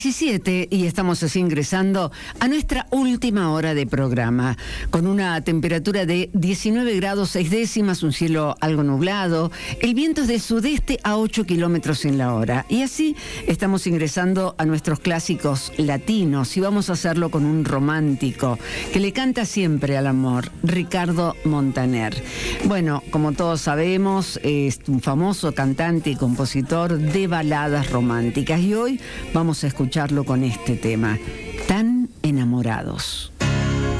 17 y estamos así ingresando a nuestra última hora de programa, con una temperatura de 19 grados 6 décimas, un cielo algo nublado, el viento es de sudeste a 8 kilómetros en la hora. Y así estamos ingresando a nuestros clásicos latinos y vamos a hacerlo con un romántico que le canta siempre al amor, Ricardo Montaner. Bueno, como todos sabemos, es un famoso cantante y compositor de baladas románticas y hoy vamos a escucharlo con este tema, Tan enamorados.